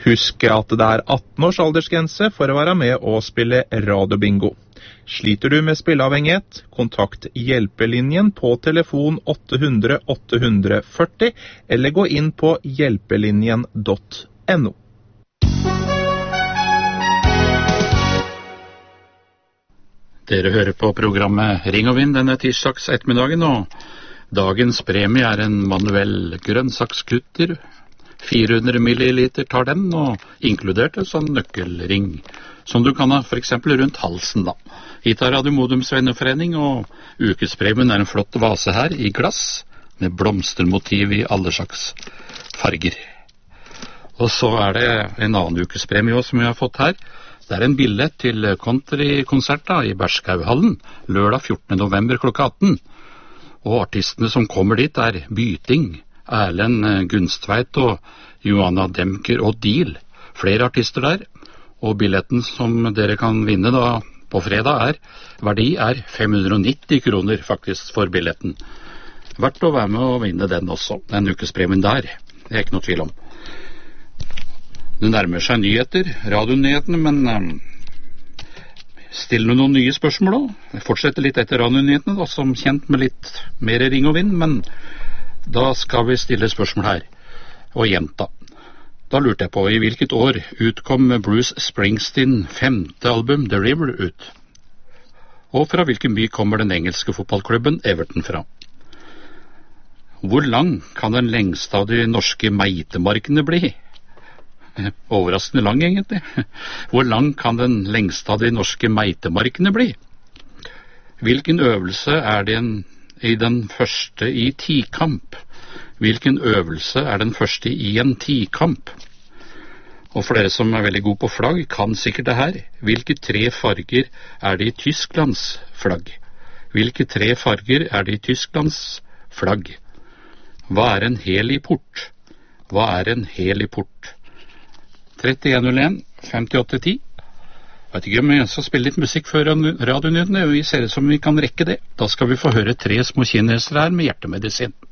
Husk at det er 18 års aldersgrense for å være med og spille radiobingo. Sliter du med spilleavhengighet, kontakt hjelpelinjen på telefon 800 840 eller gå inn på hjelpelinjen.no. Dere hører på programmet Ring og Vinn denne tirsdags ettermiddagen, og dagens premie er en manuell grønnsakskutter. 400 milliliter tar den, og inkludert en sånn nøkkelring, som du kan ha for eksempel rundt halsen da. Hit er Radio Modums venneforening, og ukespremien er en flott vase her i glass, med blomstermotiv i alle slags farger. Og så er det en annen ukespremie også, som vi har fått her. Det er en billett til countrykonsert da, i Berskauhallen, lørdag 14. november klokka 18. Og artistene som kommer dit er Byting, Erlend Gunstveit og Johanna Demker og Deal. Flere artister der, og billetten som dere kan vinne da på fredag verdi er 590 kroner faktisk for billetten. Verdt å være med og vinne den også, den ukespremien der. Det er ikke noe tvil om. Det nærmer seg nyheter, radionyhetene, men still noen nye spørsmål da. Jeg fortsetter litt etter radionyhetene da, som kjent med litt mer ring og vinn, men da skal vi stille spørsmål her, og gjenta. Da lurte jeg på, i hvilket år utkom Bruce Springsteen 5. album The River ut? Og fra hvilken by kommer den engelske fotballklubben Everton fra? Hvor lang kan den lengste av de norske meitemarkene bli? Overraskende lang egentlig. Hvor lang kan den lengste av de norske meitemarkene bli? Hvilken øvelse er det i den første i tikamp? Hvilken øvelse er den første i en tikamp? Og for dere som er veldig gode på flagg, kan sikkert det her. Hvilke 3 farger er det i Tysklands flagg? Hvilke 3 farger er det i Tysklands flagg? Hva er en heliport? Hva er en heliport? 3101 5810. Vet ikke om jeg skal spille litt musikk før radionyhetene. Vi ser det som vi kan rekke det. Da skal vi få høre 3 små kinesere her med hjertemedisin.